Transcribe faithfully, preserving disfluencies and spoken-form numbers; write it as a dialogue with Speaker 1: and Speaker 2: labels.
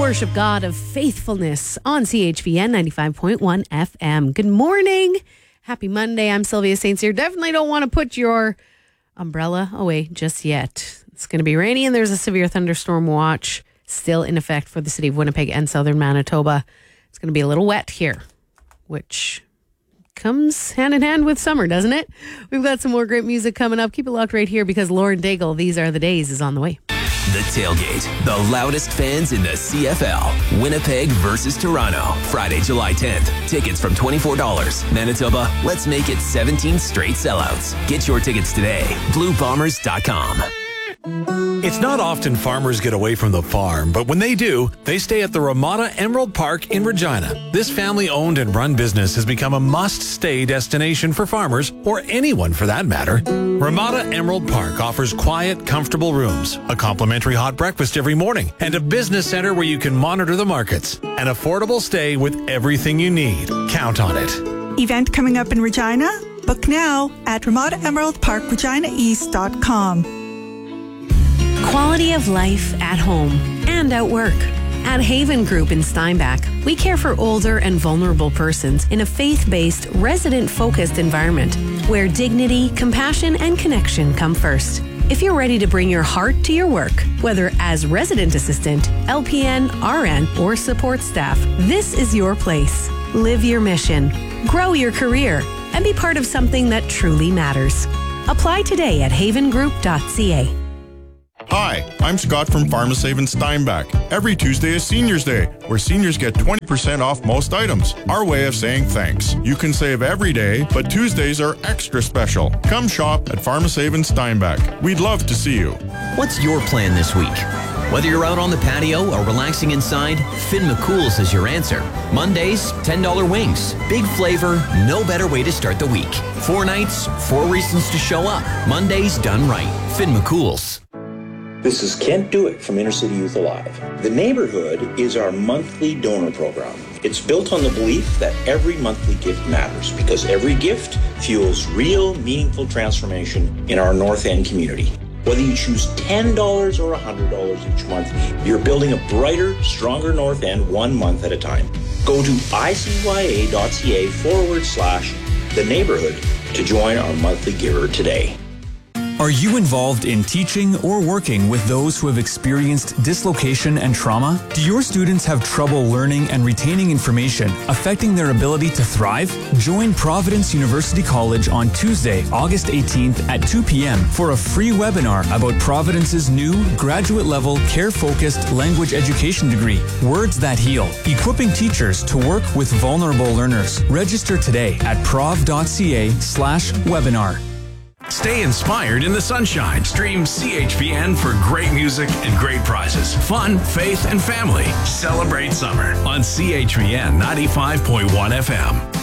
Speaker 1: worship God of faithfulness on C H V N ninety-five point one F M. Good morning. Happy Monday. I'm Sylvia Saints here. Definitely don't want to put your umbrella away just yet. It's going to be rainy and there's a severe thunderstorm watch still in effect for the city of Winnipeg and southern Manitoba. It's going to be a little wet here, which comes hand in hand with summer, doesn't it? We've got some more great music coming up. Keep it locked right here because Lauren Daigle, These Are the Days, is on the way.
Speaker 2: The Tailgate, the loudest fans in the C F L. Winnipeg versus Toronto. Friday, July tenth. Tickets from twenty-four dollars. Manitoba, let's make it seventeen straight sellouts. Get your tickets today. blue bombers dot com.
Speaker 3: It's not often farmers get away from the farm, but when they do, they stay at the Ramada Emerald Park in Regina. This family-owned and run business has become a must-stay destination for farmers, or anyone for that matter. Ramada Emerald Park offers quiet, comfortable rooms, a complimentary hot breakfast every morning, and a business center where you can monitor the markets. An affordable stay with everything you need. Count on it.
Speaker 4: Event coming up in Regina? Book now at ramada emerald park regina east dot com.
Speaker 1: Quality of life at home and at work. At Haven Group in Steinbach, we care for older and vulnerable persons in a faith-based, resident-focused environment where dignity, compassion, and connection come first. If you're ready to bring your heart to your work, whether as resident assistant, L P N, R N, or support staff, this is your place. Live your mission, grow your career, and be part of something that truly matters. Apply today at haven group dot c a.
Speaker 5: Hi, I'm Scott from PharmaSave in Steinbach. Every Tuesday is Seniors Day, where seniors get twenty percent off most items. Our way of saying thanks. You can save every day, but Tuesdays are extra special. Come shop at PharmaSave in Steinbach. We'd love to see you.
Speaker 2: What's your plan this week? Whether you're out on the patio or relaxing inside, Finn McCool's is your answer. Mondays, ten dollars wings. Big flavor, no better way to start the week. Four nights, four reasons to show up. Mondays done right. Finn McCool's.
Speaker 6: This is Kent Dewick from Inner City Youth Alive. The Neighborhood is our monthly donor program. It's built on the belief that every monthly gift matters because every gift fuels real, meaningful transformation in our North End community. Whether you choose ten dollars or one hundred dollars each month, you're building a brighter, stronger North End one month at a time. Go to icya.ca forward slash the neighborhood to join our monthly giver today.
Speaker 7: Are you involved in teaching or working with those who have experienced dislocation and trauma? Do your students have trouble learning and retaining information, affecting their ability to thrive? Join Providence University College on Tuesday, August eighteenth at two p.m. for a free webinar about Providence's new graduate-level, care-focused language education degree, Words That Heal, equipping teachers to work with vulnerable learners. Register today at prov.ca slash webinar.
Speaker 3: Stay inspired in the sunshine. Stream C H V N for great music and great prizes. Fun, faith, and family. Celebrate summer on C H V N ninety-five point one F M.